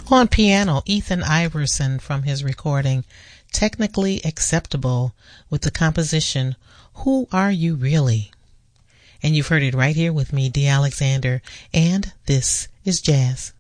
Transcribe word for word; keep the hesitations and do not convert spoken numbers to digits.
On piano, Ethan Iverson from his recording Technically Acceptable with the composition Who Are You Really? And you've heard it right here with me, Dee Alexander, and this is Jazz.